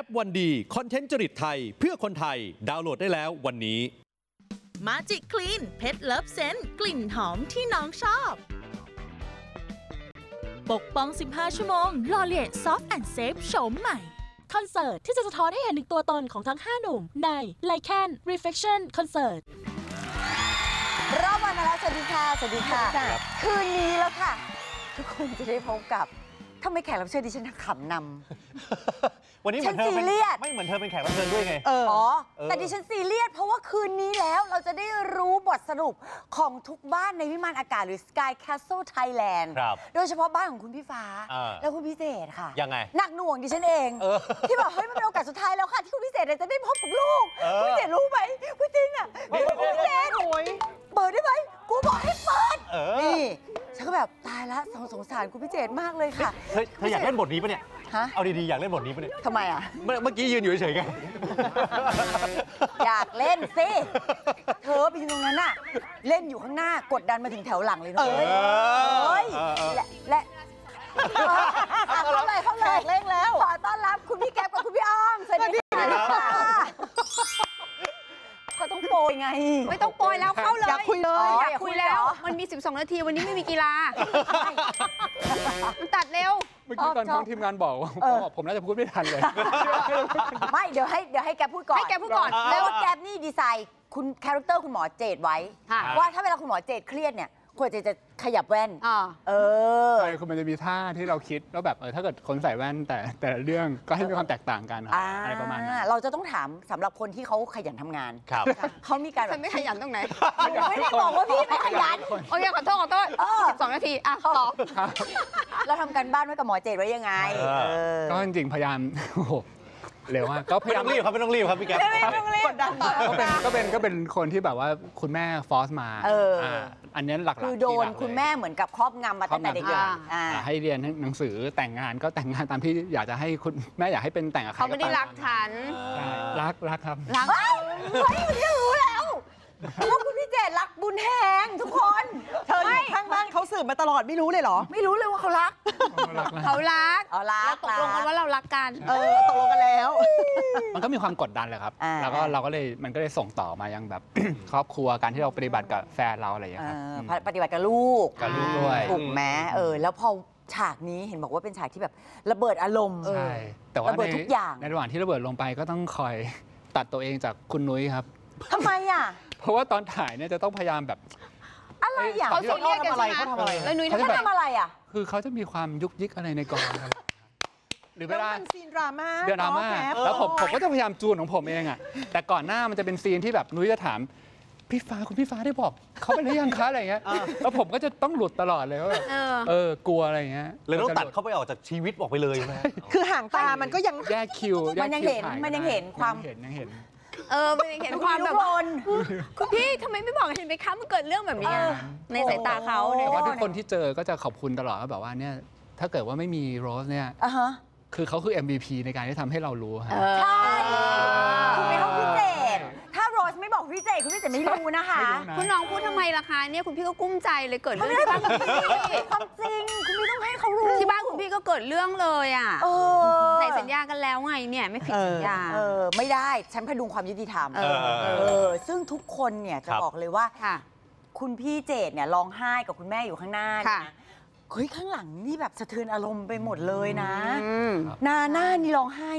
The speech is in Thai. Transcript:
ปวันดีคอนเทนต์จริตไทยเพื่อคนไทยดาวน์โหลดได้แล้ววันนี้มาจิกคลีนเพชรเลิฟเซนต์กลิ่นหอมที่น้องชอบปกป้อง15ชั่วโมงลอเลียซอฟต์แอนด์เซฟโฉมใหม่คอนเสิร์ตที่จะสะท้อนให้เห็นถึงตัวตนของทั้ง5หนุ่มใน Lycan Reflection Concert รอบวันมาแล้วสวัสดีค่ะสวัสดีค่ะคืนนี้แล้วค่ะทุกคนจะได้พบกับทำไมแขกรับเชิญดิฉันขำนำวันนี้เหมือนเธอเป็นไม่เหมือนเธอเป็นแขกรับเชิญด้วยไงแต่ดิฉันซีเรียสเพราะว่าคืนนี้แล้วเราจะได้รู้บทสรุปของทุกบ้านในวิมานอากาศหรือ Sky Castle Thailand โดยเฉพาะบ้านของคุณพี่ฟ้าแล้วคุณพิเศษค่ะยังไงหนักหน่วงดิฉันเองที่บอกเฮ้ยมันเป็นโอกาสสุดท้ายแล้วค่ะที่คุณพิเศษจะได้พบกับลูกคุณพิเศษรู้ไหมคุณจริงอ่ะคุณพิเศษเปิดได้ไหมกูบอกให้เปิดนี่ฉันก็แบบตายละสงสารคุณพิเศษมากเลยค่ะเธออยากเล่นบทนี้ปะเนี่ยเอาดีๆอยากเล่นบทนี้ปะเนี่ยทำไมอ่ะเมื่อกี้ยืนอยู่เฉยๆไงอยากเล่นสิเธอไปยืนตรงนั้นน่ะเล่นอยู่ข้างหน้ากดดันมาถึงแถวหลังเลยนะและเข้าเลยเล่นแล้วขอต้อนรับคุณพี่แก๊ปกับคุณพี่อ้อมสวัสดีค่ะเขาต้องโปรยไงไม่ต้องโปรยแล้วเข้าเลยอยากคุยเลยอยากคุยแล้วมันมี12นาทีวันนี้ไม่มีกีฬามันตัดเร็วเมื่อกี้ตอนท้องทีมงานบอกว่าผมน่าจะพูดไม่ทันเลยไม่เดี๋ยวให้แกพูดก่อนให้แกพูดก่อนแล้วว่าแกนี่ดีไซน์คุณคาแรคเตอร์คุณหมอเจดไว้ว่าถ้าเวลาคุณหมอเจดเครียดเนี่ยควรจะขยับแว่นใช่คือมันจะมีท่าที่เราคิดแล้วแบบถ้าเกิดคนใส่แว่นแต่เรื่องก็ให้มีความแตกต่างกันอะไรประมาณนั้นเราจะต้องถามสำหรับคนที่เขาขยันทำงานเขามีการไม่ขยันตรงไหนไม่ได้บอกว่าพี่ไม่ขยันโอเคขอโทษ12นาทีอ่ะต่อเราทำการบ้านไว้กับหมอเจดไว้ยังไงก็จริงๆพยายามเร็วมากก็พยายามไม่ต้องรีบครับพี่แก๊ปไม่ต้องรีบก็เป็นคนที่แบบว่าคุณแม่ฟอร์สมาอันนี้หลักๆคือโดนคุณแม่เหมือนกับครอบงำมาตั้งแต่เด็กๆให้เรียนหนังสือแต่งงานก็แต่งงานตามที่อยากจะให้คุณแม่อยากให้เป็นแต่งกับใครเขาไม่ได้รักฉันรักครับรักเฮ้ยคุณรู้แล้วว่าคุณพี่เจดรักบุญแหงทุกคนเธออยู่ข้างบ้านเขาสืบมาตลอดไม่รู้เลยเหรอไม่รู้เลยว่าเขารักเขารักเราตกลงกันว่าเรารักกันตกลงกันแล้วมันก็มีความกดดันแหละครับแล้วก็เราก็เลยมันก็เลยส่งต่อมายังแบบครอบครัวการที่เราปฏิบัติกับแฟนเราอะไรอย่างเงี้ยครับปฏิบัติกับลูกด้วยถูกไหมแล้วพอฉากนี้เห็นบอกว่าเป็นฉากที่แบบระเบิดอารมณ์ใช่แต่ว่าระเบิดทุกอย่างในระหว่างที่ระเบิดลงไปก็ต้องคอยตัดตัวเองจากคุณนุ้ยครับทำไมอ่ะเพราะว่าตอนถ่ายเนี่ยจะต้องพยายามแบบอะไรอ่ะเขาทำอะไรแล้วนุ้ยเขาทำอะไรอ่ะคือเขาจะมีความยุกยิกอะไรในกองครับหรือเวลาซีนดราม่าแล้วผมก็จะพยายามจูนของผมเองอ่ะแต่ก่อนหน้ามันจะเป็นซีนที่แบบนุ้ยจะถามคุณพี่ฟ้าได้บอกเขาเป็นหรือยังคะอะไรเงี้ยแล้วผมก็จะต้องหลุดตลอดเลยว่ากลัวอะไรเงี้ยเลยต้องตัดเข้าไปออกจากชีวิตออกไปเลยไหมคือห่างตามันก็ยังแยกคิวมันยังเห็นความยังเห็นมันยังเห็นความแบบคุณพี่ทำไมไม่บอกเห็นไหมคะมันเกิดเรื่องแบบนี้ในสายตาเขาแต่ว่าทุกคนที่เจอก็จะขอบคุณตลอดว่าแบบว่าเนี่ยถ้าเกิดว่าไม่มีโรสเนี่ยคือเขาคือ MVP ในการที่ทำให้เรารู้ใช่คุณไม่ต้องพิเศษถ้าโรสไม่บอกพี่เจคุณพี่เจไม่รู้นะคะคุณน้องพูดทำไมล่ะคะเนี่ยคุณพี่ก็กุ้มใจเลยเกิดเรื่องที่บ้านคุณพี่ความจริงคุณพี่ต้องให้เขารู้ที่บ้านคุณพี่ก็เกิดเรื่องเลยอ่ะไหนสัญญากันแล้วไงเนี่ยไม่ผิดสัญญาไม่ได้ฉันพดุงความยุติธรรมซึ่งทุกคนเนี่ยจะบอกเลยว่าคุณพี่เจดเนี่ยร้องไห้กับคุณแม่อยู่ข้างหน้านะเฮ้ยข้างหลังนี่แบบสะเทือนอารมณ์ไปหมดเลยนะหน้านี่ร้องไห้